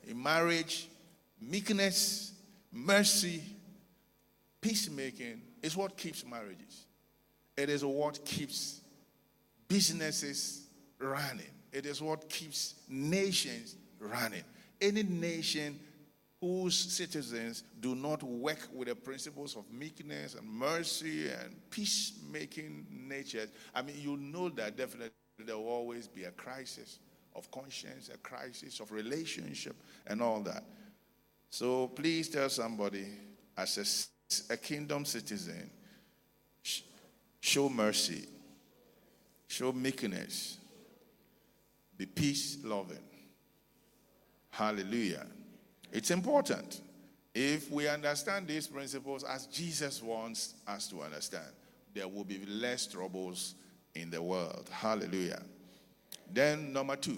in marriage, meekness, mercy, peacemaking is what keeps marriages. It is what keeps businesses running. It is what keeps nations running. Any nation whose citizens do not work with the principles of meekness and mercy and peacemaking nature, I mean, you know that definitely there will always be a crisis of conscience, a crisis of relationship, and all that. So please tell somebody, as a kingdom citizen, show mercy, show meekness, be peace-loving. Hallelujah. It's important. If we understand these principles as Jesus wants us to understand, there will be less troubles in the world. Hallelujah. Then number two.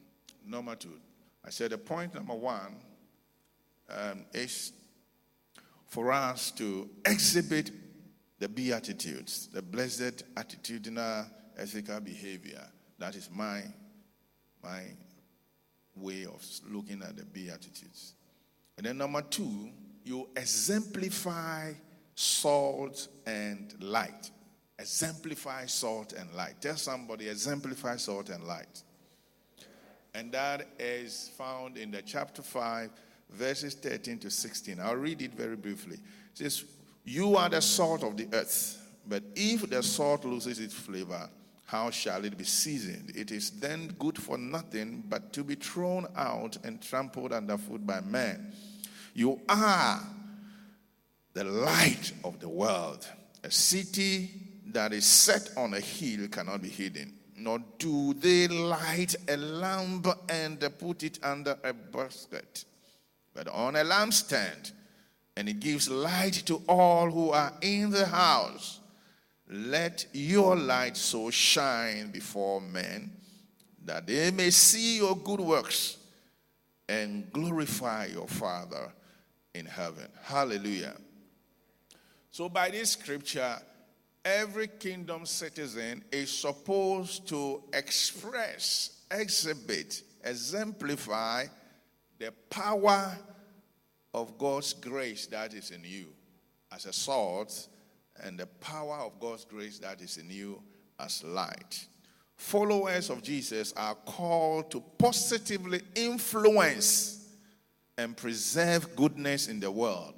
I said the point number one is for us to exhibit the Beatitudes, the blessed attitudinal ethical behavior. That is my way of looking at the Beatitudes. And then number two, you exemplify salt and light. Exemplify salt and light. Tell somebody, exemplify salt and light. And that is found in the chapter 5, verses 13 to 16. I'll read it very briefly. It says, you are the salt of the earth, but if the salt loses its flavor, how shall it be seasoned? It is then good for nothing but to be thrown out and trampled underfoot by men. You are the light of the world. A city that is set on a hill cannot be hidden. Nor do they light a lamp and put it under a basket, but on a lampstand, and it gives light to all who are in the house. Let your light so shine before men that they may see your good works and glorify your Father in heaven. Hallelujah. So by this scripture, every kingdom citizen is supposed to express, exhibit, exemplify the power of God's grace that is in you as a salt, and the power of God's grace that is in you as light. Followers of Jesus are called to positively influence and preserve goodness in the world.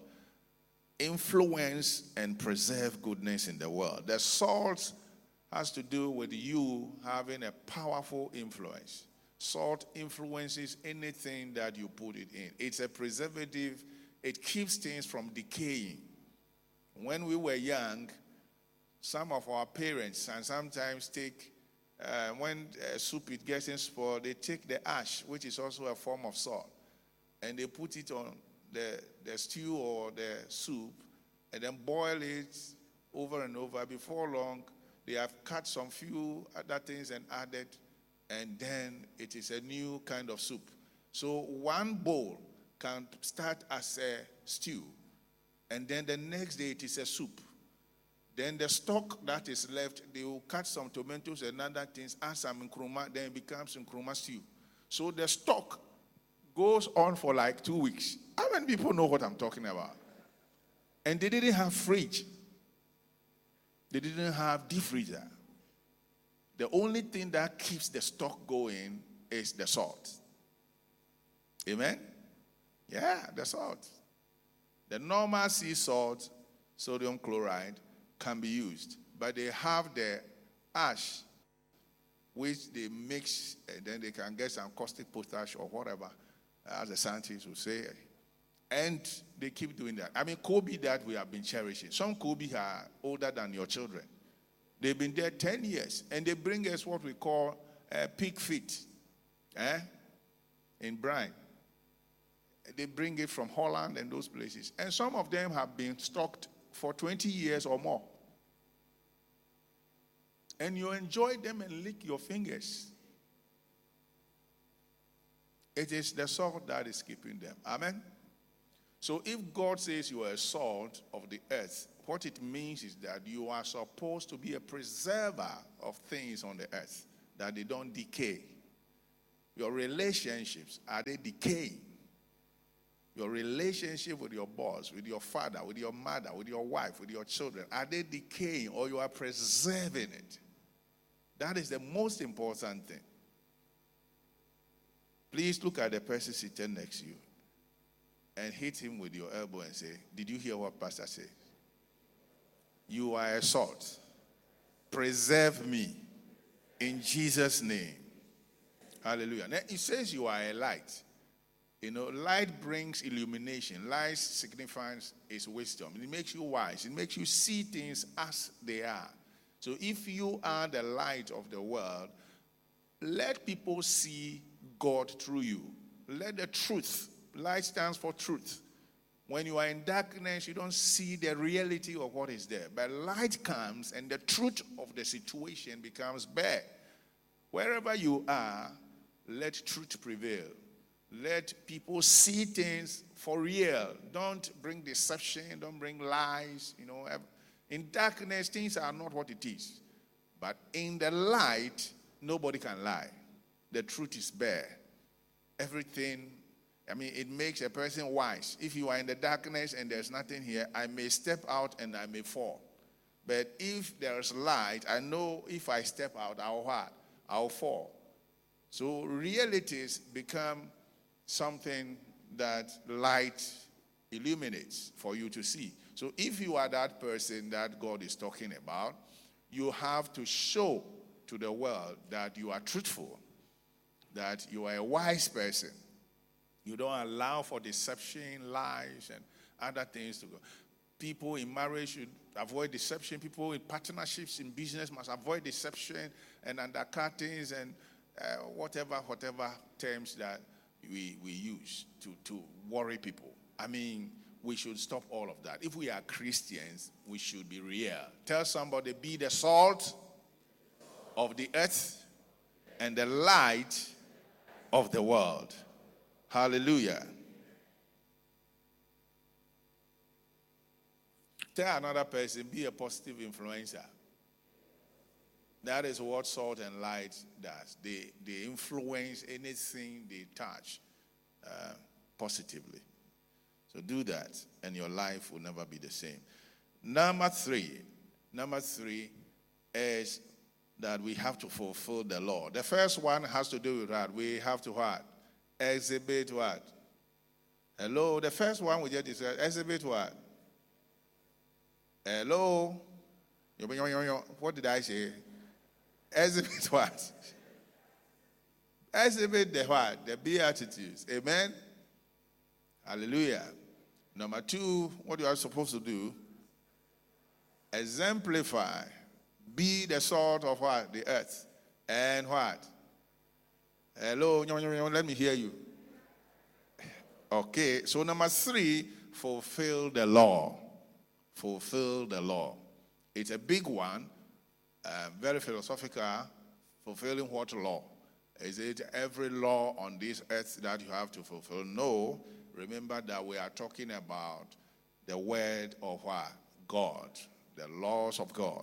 Influence and preserve goodness in the world. The salt has to do with you having a powerful influence. Salt influences anything that you put it in. It's a preservative. It keeps things from decaying. When we were young, some of our parents and sometimes take, when soup is getting spoiled, they take the ash, which is also a form of salt, and they put it on the stew or the soup, and then boil it over and over. Before long, they have cut some few other things and added, and then it is a new kind of soup. So one bowl can start as a stew, and then the next day it is a soup. Then the stock that is left, they will cut some tomatoes and other things, add some nkrumah, then it becomes nkrumah stew. So the stock goes on for like 2 weeks. How many people know what I'm talking about? And they didn't have fridge. They didn't have deep freezer. The only thing that keeps the stock going is the salt. Amen? Yeah, the salt. The normal sea salt, sodium chloride, can be used. But they have the ash, which they mix, and then they can get some caustic potash or whatever, as the scientists will say. And they keep doing that. I mean, Kobe that we have been cherishing. Some Kobe are older than your children. They've been there 10 years. And they bring us what we call pig feet in brine. They bring it from Holland and those places. And some of them have been stocked for 20 years or more. And you enjoy them and lick your fingers. It is the salt that is keeping them. Amen? So if God says you are a salt of the earth, what it means is that you are supposed to be a preserver of things on the earth, that they don't decay. Your relationships, are they decaying? Your relationship with your boss, with your father, with your mother, with your wife, with your children, are they decaying or you are preserving it? That is the most important thing. Please look at the person sitting next to you and hit him with your elbow and say, did you hear what Pastor said? You are a salt. Preserve me in Jesus' name. Hallelujah. Now, it says you are a light. You know, light brings illumination. Light signifies its wisdom. It makes you wise. It makes you see things as they are. So if you are the light of the world, let people see God through you. Let the truth. Light stands for truth. When you are in darkness, you don't see the reality of what is there. But light comes and the truth of the situation becomes bare. Wherever you are, let truth prevail. Let people see things for real. Don't bring deception. Don't bring lies. You know, in darkness, things are not what it is. But in the light, nobody can lie. The truth is bare. Everything, it makes a person wise. If you are in the darkness and there's nothing here, I may step out and I may fall. But if there's light, I know if I step out, I'll fall. So realities become something that light illuminates for you to see. So if you are that person that God is talking about, you have to show to the world that you are truthful, that you are a wise person. You don't allow for deception, lies, and other things to go. People in marriage should avoid deception. People in partnerships, in business must avoid deception and undercuttings and whatever terms that we use to worry people. We should stop all of that. If we are Christians, we should be real. Tell somebody, be the salt of the earth and the light of the world. Hallelujah. Tell another person, be a positive influencer. That is what salt and light does. They influence anything they touch positively. So do that, and your life will never be the same. Number three is that we have to fulfill the law. The first one has to do with what? We have to what? Exhibit what? Hello? The first one we just discussed, exhibit what? Hello? What did I say? Exhibit what? Exhibit the what? The Beatitudes. Amen? Hallelujah. Number two, what you are supposed to do? Exemplify. Be the salt of what? The earth. And what? Hello? Let me hear you. Okay, so number three, fulfill the law. Fulfill the law. It's a big one. Very philosophical. Fulfilling what law? Is it every law on this earth that you have to fulfill? No. Remember that we are talking about the word of what? God. The laws of God.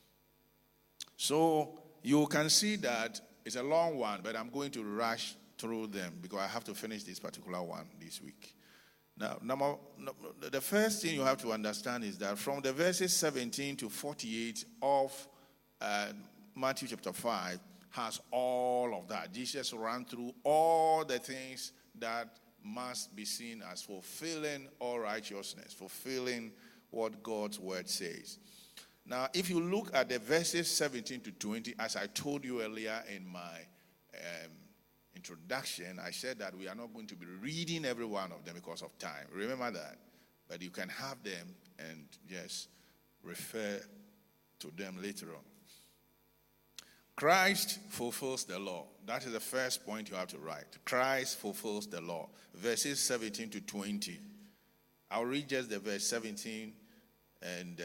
So you can see that it's a long one, but I'm going to rush through them because I have to finish this particular one this week. Now, the first thing you have to understand is that from the verses 17 to 48 of Matthew chapter 5 has all of that. Jesus ran through all the things that must be seen as fulfilling all righteousness, fulfilling what God's word says. Now, if you look at the verses 17 to 20, as I told you earlier in my introduction, I said that we are not going to be reading every one of them because of time. Remember that. But you can have them and just refer to them later on. Christ fulfills the law. That is the first point you have to write. Christ fulfills the law. Verses 17 to 20. I'll read just the verse 17 and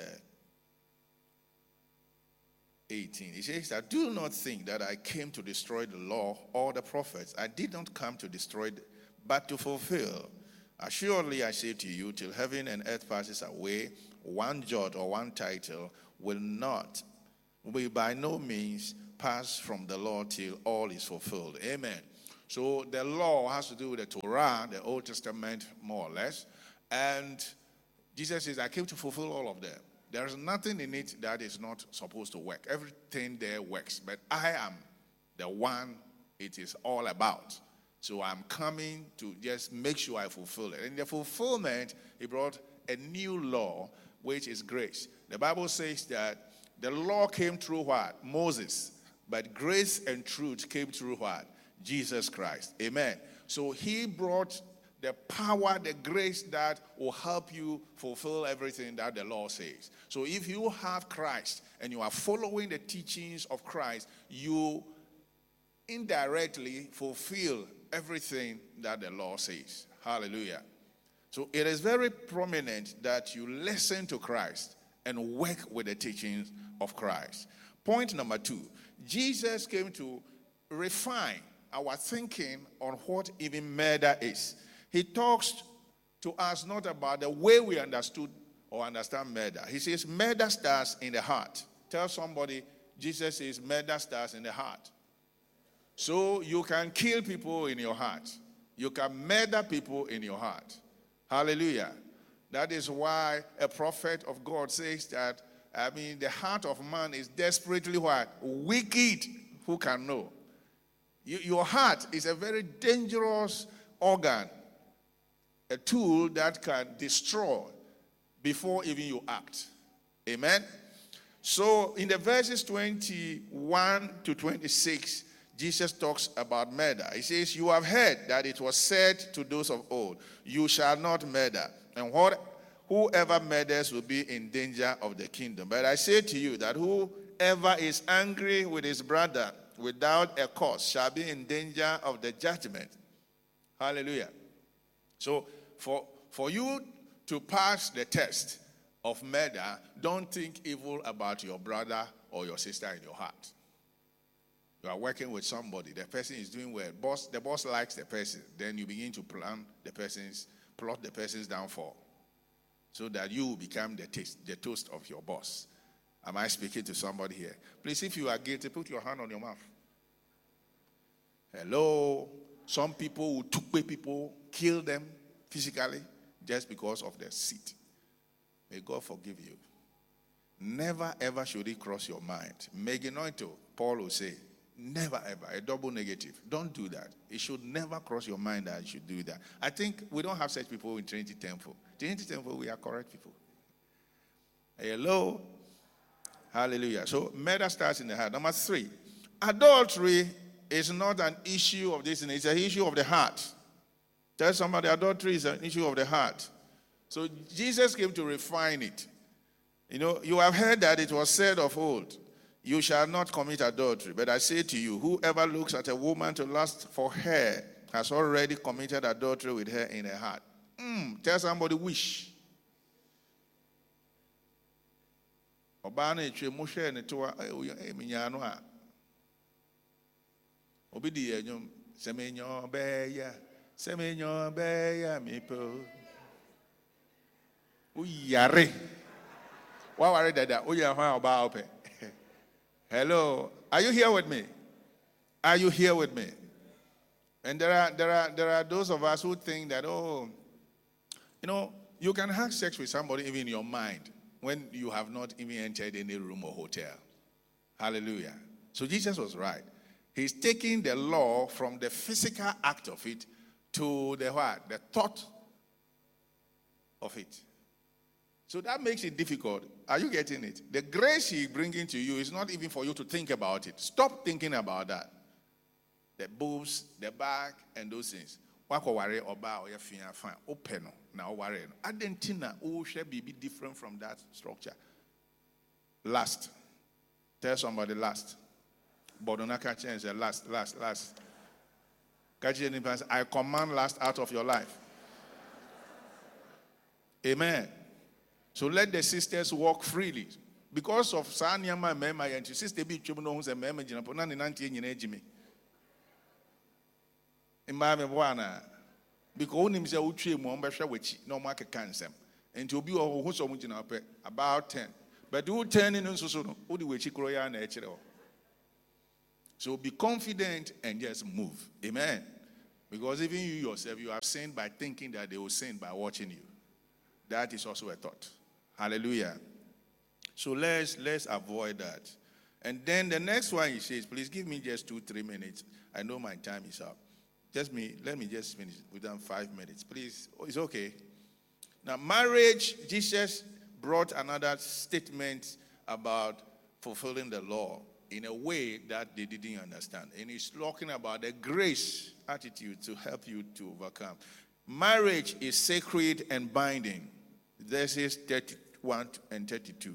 18. It says that, do not think that I came to destroy the law or the prophets. I did not come to destroy, but to fulfill. Assuredly, I say to you, till heaven and earth passes away, one jot or one title will by no means pass from the law till all is fulfilled. Amen. So the law has to do with the Torah, the Old Testament, more or less. And Jesus says, I came to fulfill all of them. There is nothing in it that is not supposed to work. Everything there works. But I am the one it is all about. So I'm coming to just make sure I fulfill it. In the fulfillment, he brought a new law, which is grace. The Bible says that the law came through what? Moses. But grace and truth came through what? Jesus Christ. Amen. So he brought the power, the grace that will help you fulfill everything that the law says. So if you have Christ and you are following the teachings of Christ, you indirectly fulfill everything that the law says. Hallelujah. So it is very prominent that you listen to Christ and work with the teachings of Christ. Point number 2, Jesus came to refine our thinking on what even murder is. He talks to us not about the way we understood or understand murder. He says murder starts in the heart. Tell somebody, Jesus says murder starts in the heart. So you can kill people in your heart. You can murder people in your heart. Hallelujah. That is why a prophet of God says that, the heart of man is desperately what? Wicked. Who can know? Your heart is a very dangerous organ. A tool that can destroy before even you act. Amen? So in the verses 21 to 26, Jesus talks about murder. He says, you have heard that it was said to those of old, you shall not murder. And whoever murders will be in danger of the kingdom. But I say to you that whoever is angry with his brother without a cause shall be in danger of the judgment. Hallelujah. So for you to pass the test of murder, don't think evil about your brother or your sister in your heart. You are working with somebody. The person is doing well. The boss likes the person. Then you begin to plot the person's downfall, so that you become the toast of your boss. Am I speaking to somebody here? Please, if you are guilty, put your hand on your mouth. Hello. Some people who took away people, kill them physically just because of their seat. May God forgive you. Never ever should it cross your mind. Meganoito, Paul will say, never ever, a double negative. Don't do that. It should never cross your mind that you should do that. I think we don't have such people in Trinity Temple. Trinity Temple, we are correct people. Hello. Hallelujah. So murder starts in the heart. Number 3, adultery is not an issue of this, it's an issue of the heart. Tell somebody adultery is an issue of the heart. So Jesus came to refine it. You have heard that it was said of old, you shall not commit adultery. But I say to you, whoever looks at a woman to lust for her has already committed adultery with her in her heart. Tell somebody wish. Obana etwe mo hwe ne to eminya no a obi di enyum semenyo beya mipo uyare wa ware dada uya hwan oba ope. Hello, are you here with me? Are you here with me? And there are those of us who think that you can have sex with somebody even in your mind when you have not even entered any room or hotel. Hallelujah. So Jesus was right. He's taking the law from the physical act of it to the what? The thought of it. So that makes it difficult. Are you getting it? The grace he's bringing to you is not even for you to think about it. Stop thinking about that. The boobs, the back, and those things. Open now. Adentina should be different from that structure. Last. Tell somebody last. Bodonaka change the last. I command last out of your life. Amen. So let the sisters walk freely. Because of Sanyama Mema and sister be Chubunos and Mema Jinaponan in 19 Jimmy. Imame Wana. Because him say uchi mo mbehwe wechi no market cancer. And to be who so much about 10. But who 10 in so no, who the wechi kroya na echire. So be confident and just move. Amen. Because even you yourself, you have sinned by thinking that they will sin by watching you. That is also a thought. Hallelujah. So let's avoid that. And then the next one he says, please give me just 2-3 minutes. I know my time is up. Let me just finish within 5 minutes. Please. Oh, it's okay. Now, marriage, Jesus brought another statement about fulfilling the law in a way that they didn't understand. And he's talking about the grace attitude to help you to overcome. Marriage is sacred and binding. Verses 31 and 32.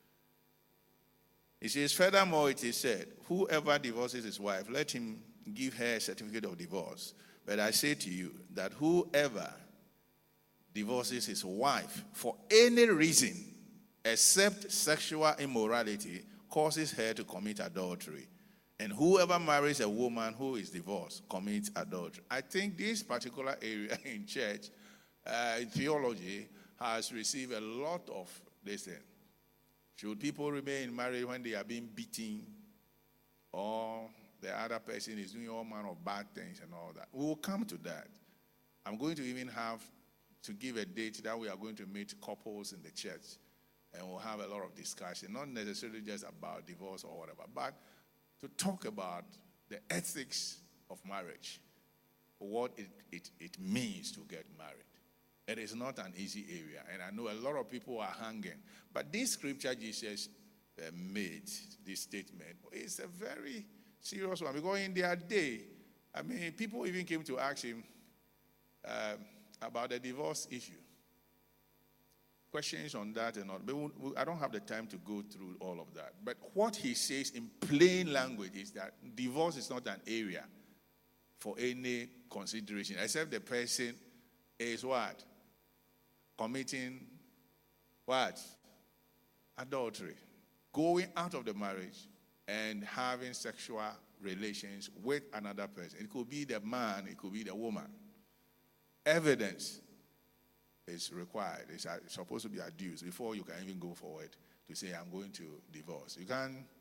It says, furthermore, it is said, whoever divorces his wife, let him give her a certificate of divorce. But I say to you that whoever divorces his wife for any reason except sexual immorality causes her to commit adultery. And whoever marries a woman who is divorced commits adultery. I think this particular area in church, theology, has received a lot of this thing. Should people remain married when they are being beaten, or the other person is doing all manner of bad things and all that? We will come to that. I'm going to even have to give a date that we are going to meet couples in the church, and we'll have a lot of discussion, not necessarily just about divorce or whatever, but to talk about the ethics of marriage, what it means to get married. It is not an easy area, and I know a lot of people are hanging. But this scripture Jesus made, this statement, is a very serious one. Because in their day, I mean, people even came to ask him about the divorce issue. Questions on that and all. But I don't have the time to go through all of that. But what he says in plain language is that divorce is not an area for any consideration, except the person is what? Committing what? Adultery. Going out of the marriage and having sexual relations with another person. It could be the man, it could be the woman. Evidence is required. It's supposed to be adduced before you can even go forward to say, I'm going to divorce. It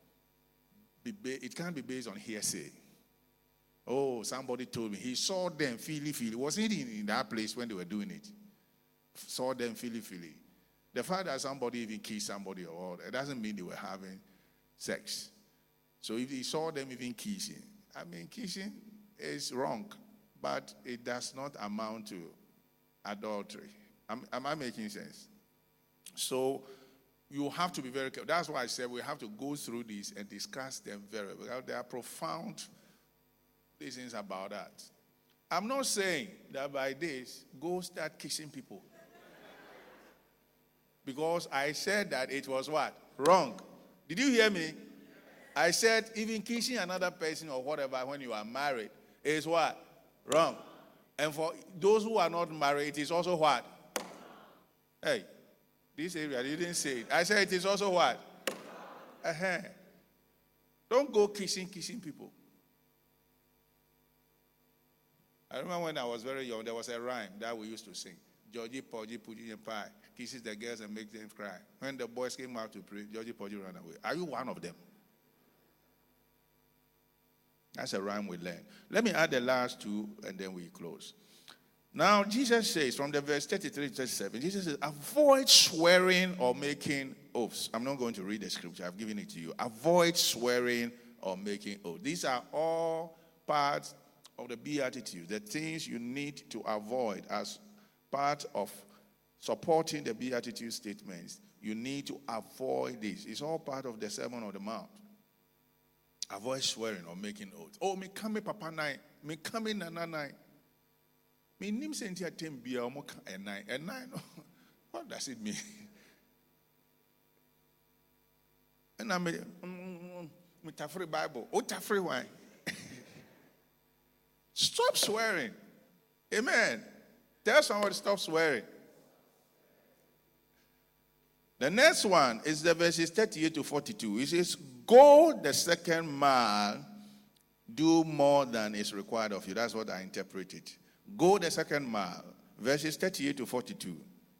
can't be based on hearsay. Oh, somebody told me. He saw them, feely. Wasn't he in that place when they were doing it? Saw them, feely. The fact that somebody even kissed somebody or all, it doesn't mean they were having sex. So if he saw them even kissing, I mean, kissing is wrong, but it does not amount to adultery. Am I making sense? So you have to be very careful. That's why I said we have to go through these and discuss them very well, because there are profound reasons about that. I'm not saying that by this, go start kissing people. Because I said that it was what? Wrong. Did you hear me? I said even kissing another person or whatever when you are married is what? Wrong. And for those who are not married, it is also what? Hey, this area, you didn't say it. I said it is also what? Don't go kissing people. I remember when I was very young, there was a rhyme that we used to sing. Georgie Porgy, Pudding and Pie, kisses the girls and makes them cry. When the boys came out to pray, Georgie Porgy ran away. Are you one of them? That's a rhyme we learned. Let me add the last two and then we close. Now, Jesus says, from the verse 33 to 37, Jesus says, avoid swearing or making oaths. I'm not going to read the scripture. I've given it to you. Avoid swearing or making oaths. These are all parts of the Beatitudes, the things you need to avoid as part of supporting the Beatitude statements. You need to avoid this. It's all part of the Sermon on the Mount. Avoid swearing or making oaths. Oh, me come papa nine, me come nana nine. Me nim senti atem bia omo ka nine. Nine. What does it mean? And I me tafri Bible. Oh, tafri wine. Stop swearing. Amen. Tell somebody stop swearing. The next one is the verses 38 to 42. It says, go the second mile, do more than is required of you. That's what I interpreted. Go the second mile. Verses 38 to 42.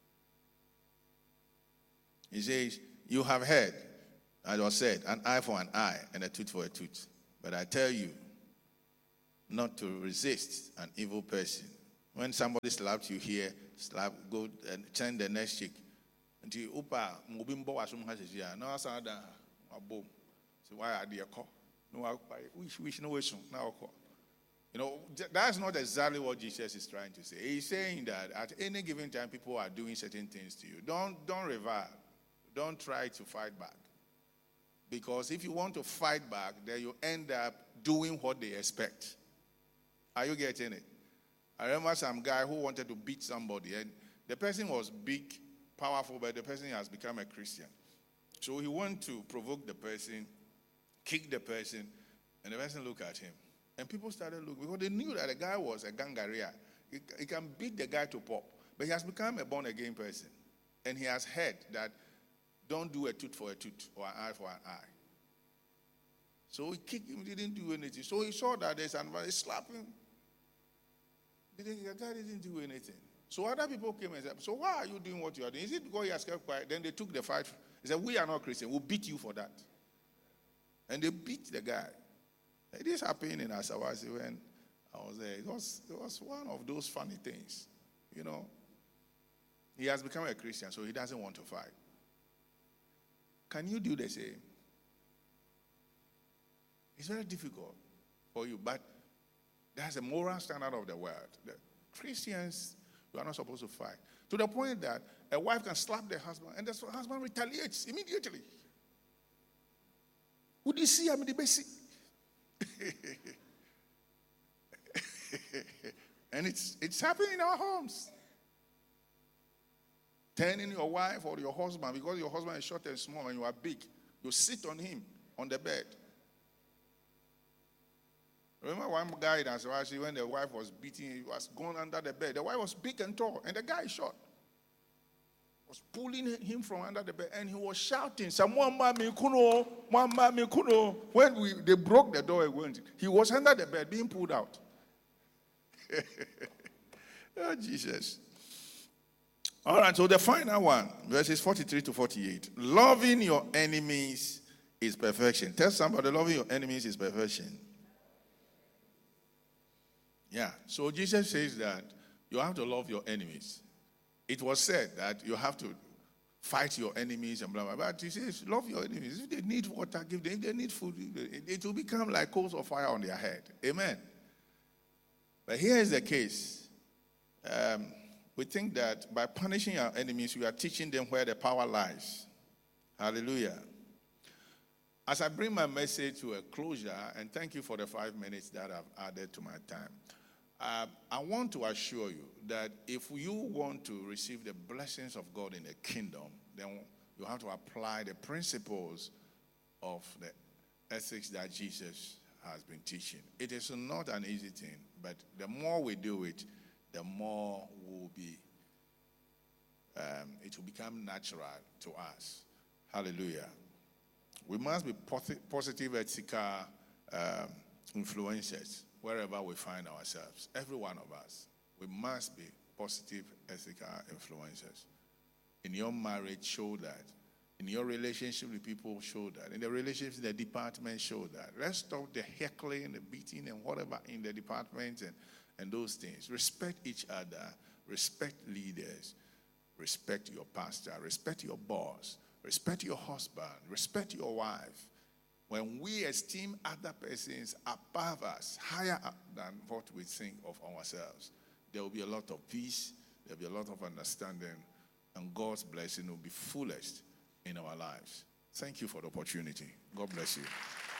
He says, you have heard, as was said, an eye for an eye and a tooth for a tooth. But I tell you, not to resist an evil person. When somebody slaps you here, go and turn the next cheek. Until upa mubimbo asum hasisia. No asada abo. So why are they call? No, wish no wish now call. You know, that's not exactly what Jesus is trying to say. He's saying that at any given time, people are doing certain things to you. Don't revile. Don't try to fight back. Because if you want to fight back, then you end up doing what they expect. Are you getting it? I remember some guy who wanted to beat somebody, and the person was big, powerful, but the person has become a Christian. So he wanted to provoke the person, kick the person, and the person looked at him. And people started looking, because they knew that the guy was a gangaria. He can beat the guy to pop, but he has become a born-again person. And he has heard that don't do a tooth for a tooth or an eye for an eye. So he kicked him, didn't do anything. So he saw that there's an advantage, he slapped him. The guy didn't do anything. So other people came and said, so why are you doing what you are doing? Is it because he has kept quiet? Then they took the fight. He said, we are not Christian. We'll beat you for that. And they beat the guy. This happened in Asawasi when I was there. It was one of those funny things, you know. He has become a Christian, so he doesn't want to fight. Can you do the same? It's very difficult for you, but that's a moral standard of the world. The Christians, you are not supposed to fight. To the point that a wife can slap the husband, and the husband retaliates immediately. Would you see the basic? And it's happening in our homes. Turning your wife or your husband, because your husband is short and small and you are big, you sit on him on the bed. Remember one guy in Asawasi, when the wife was beating, he was gone under the bed. The wife was big and tall, and the guy is short. Was pulling him from under the bed, and he was shouting, when they broke the door, he was under the bed being pulled out. Oh, Jesus. All right, so the final one, verses 43 to 48. Loving your enemies is perfection. Tell somebody, loving your enemies is perfection. Yeah, so Jesus says that you have to love your enemies. It was said that you have to fight your enemies and blah, blah, blah. But he says, love your enemies. If they need water, give them. If they need food, it will become like coals of fire on their head. Amen. But here is the case. We think that by punishing our enemies, we are teaching them where the power lies. Hallelujah. As I bring my message to a closure, and thank you for the 5 minutes that I've added to my time, I want to assure you that if you want to receive the blessings of God in the kingdom, then you have to apply the principles of the ethics that Jesus has been teaching. It is not an easy thing, but the more we do it, the more it will become natural to us. Hallelujah. We must be positive ethical influencers wherever we find ourselves. Every one of us. We must be positive ethical influencers. In your marriage, show that. In your relationship with people, show that. In the relationships in the department, show that. Let's stop the heckling, the beating, and whatever in the department and those things. Respect each other. Respect leaders. Respect your pastor. Respect your boss. Respect your husband. Respect your wife. When we esteem other persons above us, higher up than what we think of ourselves, there will be a lot of peace, there will be a lot of understanding, and God's blessing will be fullest in our lives. Thank you for the opportunity. God bless you.